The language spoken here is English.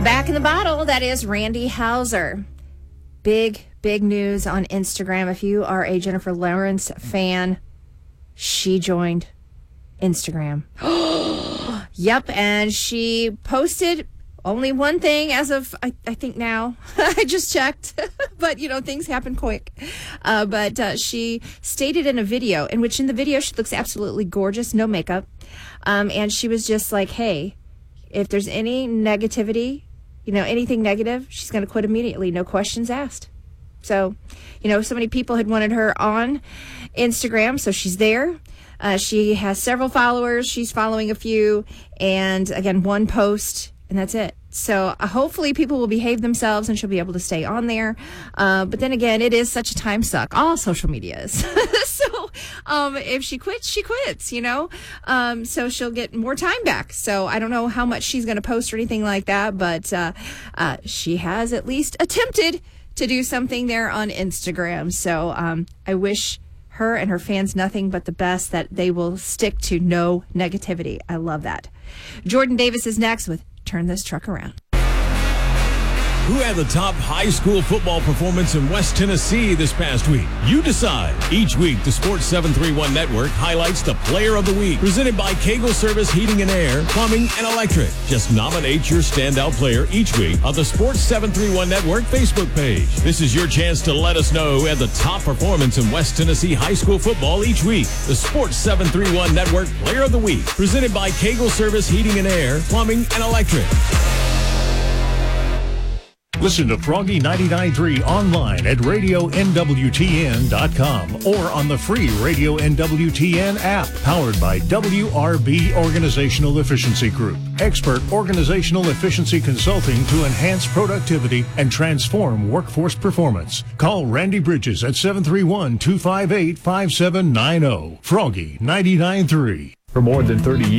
Back in the bottle, that is Randy Houser. Big news on Instagram. If you are a Jennifer Lawrence fan, she joined Instagram. Yep, and she posted only one thing as of, I think now. I just checked. But, things happen quick. But she stated in a video, in the video she looks absolutely gorgeous, no makeup. And she was just like, hey, if there's any negativity, anything negative, she's going to quit immediately. No questions asked. So, so many people had wanted her on Instagram, so she's there. She has several followers. She's following a few. And again, one post, and that's it. So hopefully people will behave themselves and she'll be able to stay on there. But then again, it is such a time suck. All social media is. So if she quits, she quits, So she'll get more time back. So I don't know how much she's going to post or anything like that. But she has at least attempted to do something there on Instagram. So I wish her and her fans nothing but the best, that they will stick to no negativity. I love that. Jordan Davis is next with Turn This Truck Around. Who had the top high school football performance in West Tennessee this past week? You decide. Each week, the Sports 731 Network highlights the Player of the Week, presented by Kegel Service Heating and Air, Plumbing, and Electric. Just nominate your standout player each week on the Sports 731 Network Facebook page. This is your chance to let us know who had the top performance in West Tennessee high school football each week. The Sports 731 Network Player of the Week, presented by Kegel Service Heating and Air, Plumbing, and Electric. Listen to Froggy 99.3 online at radionwtn.com or on the free Radio NWTN app, powered by WRB Organizational Efficiency Group. Expert organizational efficiency consulting to enhance productivity and transform workforce performance. Call Randy Bridges at 731-258-5790. Froggy 99.3. For more than 30 years.